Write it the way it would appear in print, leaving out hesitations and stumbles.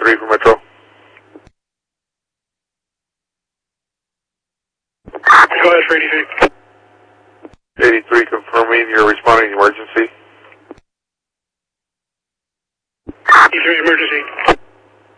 83 for Metro. Go ahead for 83. 83 confirming you're responding to emergency. 83 emergency.